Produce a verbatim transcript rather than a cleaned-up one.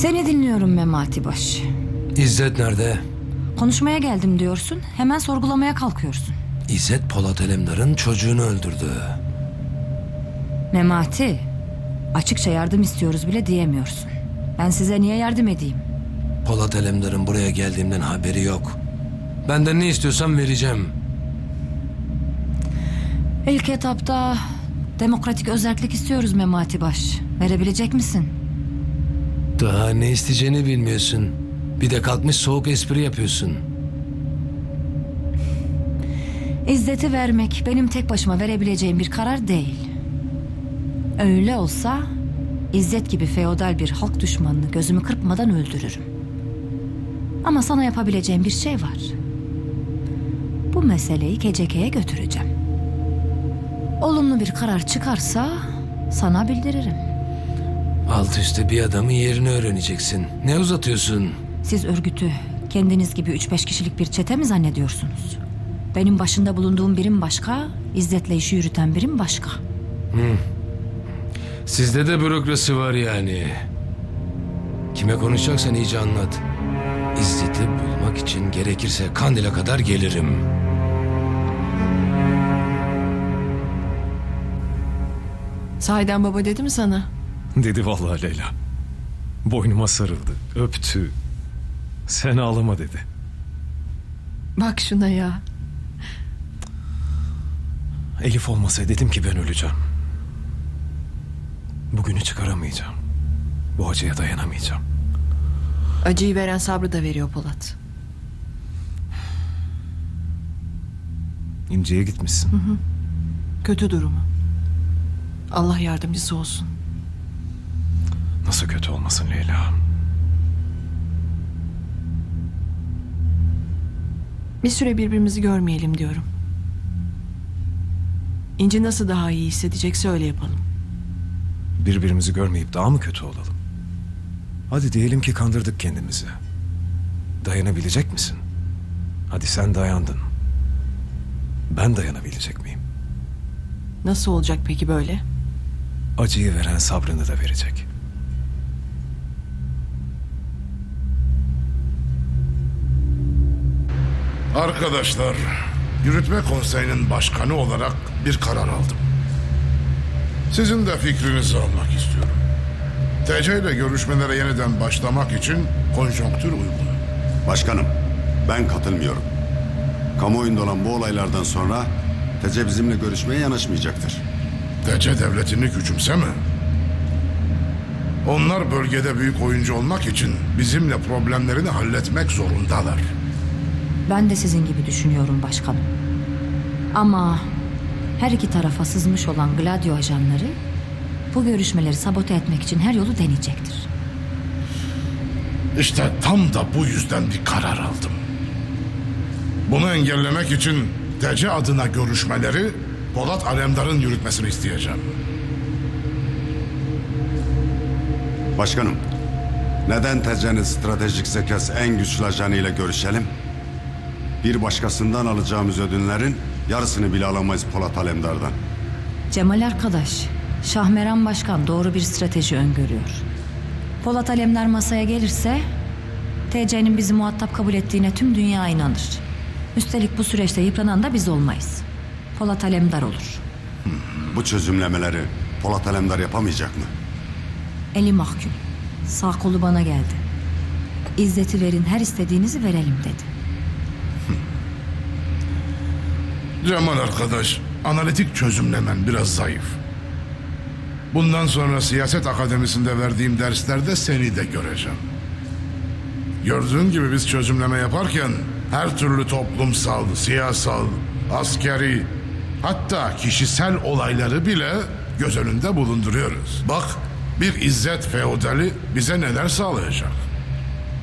Seni dinliyorum Memati Baş. İzzet nerede? Konuşmaya geldim diyorsun, hemen sorgulamaya kalkıyorsun. İzzet Polat Alemdar'ın çocuğunu öldürdü. Memati, açıkça yardım istiyoruz bile diyemiyorsun. Ben size niye yardım edeyim? Polat Alemdar'ın buraya geldiğimden haberi yok. Benden ne istiyorsan vereceğim. İlk etapta demokratik özerklik istiyoruz Memati Baş. Verebilecek misin? Daha ne isteyeceğini bilmiyorsun. Bir de kalkmış soğuk espri yapıyorsun. İzzet'i vermek benim tek başıma verebileceğim bir karar değil. Öyle olsa İzzet gibi feodal bir halk düşmanını gözümü kırpmadan öldürürüm. Ama sana yapabileceğim bir şey var. Bu meseleyi Keceke'ye götüreceğim. Olumlu bir karar çıkarsa sana bildiririm. Alt üstte bir adamın yerini öğreneceksin. Ne uzatıyorsun? Siz örgütü kendiniz gibi üç beş kişilik bir çete mi zannediyorsunuz? Benim başında bulunduğum birim başka, İzzet'le işi yürüten birim başka. Hı. Sizde de bürokrasi var yani. Kime konuşacaksan iyice anlat. İzzet'i bulmak için gerekirse Kandil'e kadar gelirim. Sahiden baba dedi mi sana? Dedi vallahi Leyla. Boynuma sarıldı, öptü. Sen ağlama dedi. Bak şuna ya. Elif olmasa dedim ki ben öleceğim. Bugünü çıkaramayacağım. Bu acıya dayanamayacağım. Acıyı veren sabrı da veriyor Polat. İnce'ye gitmişsin. Hı hı. Kötü durumu. Allah yardımcısı olsun. Nasıl kötü olmasın Leyla? Bir süre birbirimizi görmeyelim diyorum. İnci nasıl daha iyi hissedecekse öyle yapalım. Birbirimizi görmeyip daha mı kötü olalım? Hadi diyelim ki kandırdık kendimizi. Dayanabilecek misin? Hadi sen dayandın. Ben dayanabilecek miyim? Nasıl olacak peki böyle? Acıyı veren sabrını da verecek. Arkadaşlar, Yürütme Konseyi'nin başkanı olarak bir karar aldım. Sizin de fikrinizi almak istiyorum. T C ile görüşmelere yeniden başlamak için konjonktür uygun. Başkanım, ben katılmıyorum. Kamuoyunda olan bu olaylardan sonra T C bizimle görüşmeye yanaşmayacaktır. T C devletini küçümseme. Onlar bölgede büyük oyuncu olmak için bizimle problemlerini halletmek zorundalar. Ben de sizin gibi düşünüyorum başkanım. Ama her iki tarafa sızmış olan Gladio ajanları bu görüşmeleri sabote etmek için her yolu deneyecektir. İşte tam da bu yüzden bir karar aldım. Bunu engellemek için T C adına görüşmeleri Polat Alemdar'ın yürütmesini isteyeceğim. Başkanım, neden T C'nin stratejik zekası en güçlü ajanıyla görüşelim? Bir başkasından alacağımız ödünlerin yarısını bile alamayız Polat Alemdar'dan. Cemal arkadaş, Şahmeran Başkan doğru bir strateji öngörüyor. Polat Alemdar masaya gelirse T C'nin bizi muhatap kabul ettiğine tüm dünya inanır. Üstelik bu süreçte yıpranan da biz olmayız. Polat Alemdar olur. Bu çözümlemeleri Polat Alemdar yapamayacak mı? Eli mahkum. Sağ kolu bana geldi. İzzet'i verin, her istediğinizi verelim dedi. Cemal arkadaş, analitik çözümlemen biraz zayıf. Bundan sonra siyaset akademisinde verdiğim derslerde seni de göreceğim. Gördüğün gibi biz çözümleme yaparken her türlü toplumsal, siyasal, askeri, hatta kişisel olayları bile göz önünde bulunduruyoruz. Bak, bir İzzet feodali bize neler sağlayacak.